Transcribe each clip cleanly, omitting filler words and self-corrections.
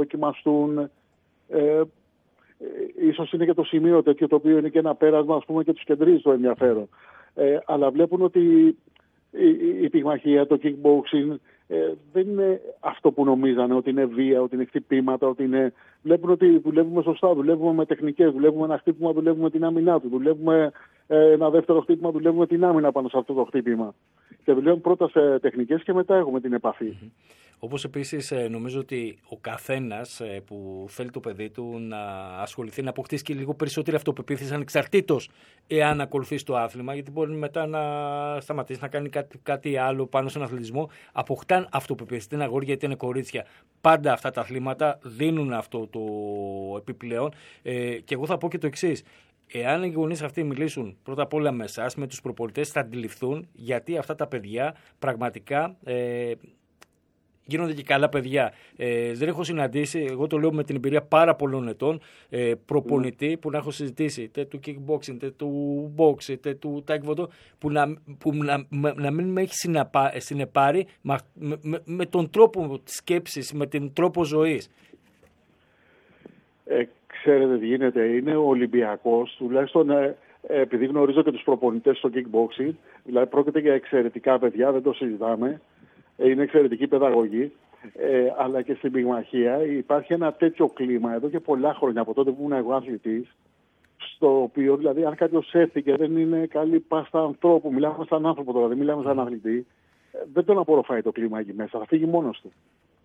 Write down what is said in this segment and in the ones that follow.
δοκιμαστούν. Ίσως είναι και το σημείο τέτοιο το οποίο είναι και ένα πέρασμα, ας πούμε, και τους κεντρίζει το ενδιαφέρον. Αλλά βλέπουν ότι η πυγμαχία, το kickboxing δεν είναι αυτό που νομίζανε, ότι είναι βία, ότι είναι χτυπήματα, ότι είναι... Βλέπουν ότι δουλεύουμε σωστά, δουλεύουμε με τεχνικές, δουλεύουμε ένα χτύπημα, δουλεύουμε την άμυνά του, δουλεύουμε ένα δεύτερο χτύπημα, δουλεύουμε την άμυνα πάνω σε αυτό το χτύπημα. Και δουλεύουμε πρώτα σε τεχνικές και μετά έχουμε την επαφή. Όπως επίσης νομίζω ότι ο καθένας που θέλει το παιδί του να ασχοληθεί, να αποκτήσει και λίγο περισσότερη αυτοπεποίθηση ανεξαρτήτως εάν ακολουθήσει το άθλημα, γιατί μπορεί μετά να σταματήσει να κάνει κάτι άλλο πάνω στον αθλητισμό. Αποκτάν αυτοπεποίθηση, είτε είναι αγόρια είτε είναι κορίτσια. Πάντα αυτά τα αθλήματα δίνουν αυτό το επιπλέον. Και εγώ θα πω και το εξής. Εάν οι γονείς αυτοί μιλήσουν πρώτα απ' όλα με εσάς, με τους προπονητές, θα αντιληφθούν γιατί αυτά τα παιδιά πραγματικά γίνονται και καλά παιδιά. Δεν έχω συναντήσει, εγώ το λέω με την εμπειρία πάρα πολλών ετών, προπονητή που να έχω συζητήσει είτε του kickboxing, είτε του box, είτε του taekwondo, που να μην με έχει συνεπάρει με τον τρόπο σκέψης, με τον τρόπο ζωής. Ξέρετε τι γίνεται, είναι ο Ολυμπιακός, τουλάχιστον επειδή γνωρίζω και τους προπονητές στο kickboxing, δηλαδή πρόκειται για εξαιρετικά παιδιά, δεν το συζητάμε, είναι εξαιρετική παιδαγωγή, αλλά και στην πυγμαχία υπάρχει ένα τέτοιο κλίμα εδώ και πολλά χρόνια, από τότε που ήμουν εγώ αθλητής, στο οποίο δηλαδή αν κάποιος έρθει και δεν είναι καλή πάστα ανθρώπου, μιλάμε σαν άνθρωπο τώρα, δεν μιλάμε σαν αθλητή, δεν τον απορροφάει το κλίμα εκεί μέσα, θα φύγει μόνος του.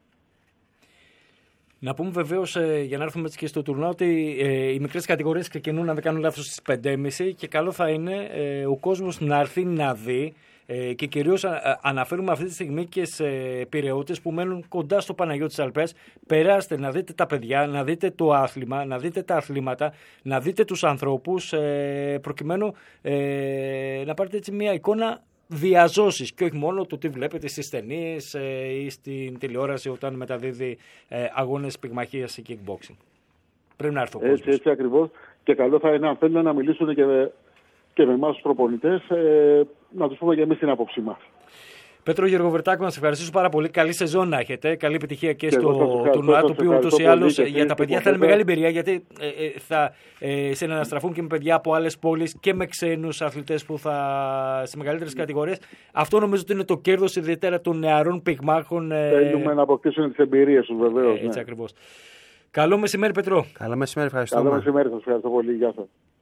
Να πούμε βεβαίως, για να έρθουμε έτσι και στο τουρνουά, ότι οι μικρές κατηγορίες ξεκινούν, αν δεν κάνω λάθος, στις 5.30 και καλό θα είναι ο κόσμος να έρθει να δει και κυρίως αναφέρουμε αυτή τη στιγμή και σε πειραιώτες που μένουν κοντά στο Παναγιώτης Αλπές. Περάστε να δείτε τα παιδιά, να δείτε το άθλημα, να δείτε τα αθλήματα, να δείτε τους ανθρώπους προκειμένου να πάρετε έτσι μια εικόνα διαζώσεις και όχι μόνο το τι βλέπετε στις ταινίες ή στην τηλεόραση όταν μεταδίδει αγώνες πυγμαχίας ή kickboxing. Πρέπει να έρθει ο κόσμος. Έτσι ακριβώς. Και καλό θα είναι αν θέλουν να μιλήσουν και με εμάς τους προπονητές, να τους πούμε και εμείς την άποψή μας. Πέτρο Γεωργοβερτάκο, να σας ευχαριστήσω πάρα πολύ. Καλή σεζόν να έχετε. Καλή επιτυχία και στο τουρνουά, το οποίο ούτως ή άλλως για τα παιδιά θα είναι μεγάλη εμπειρία, γιατί θα συναναστραφούν και με παιδιά από άλλες πόλεις και με ξένους αθλητές που θα σε μεγαλύτερες κατηγορίες. Αυτό νομίζω ότι είναι το κέρδος ιδιαίτερα των νεαρών πυγμάχων. Θέλουμε να αποκτήσουν τις εμπειρίες τους, βεβαίως. Έτσι ακριβώς. Καλό μεσημέρι, Πετρό. Καλό μεσημέρι, ευχαριστώ. Καλό μεσημέρι, σας ευχαριστώ πολύ. Γεια σας.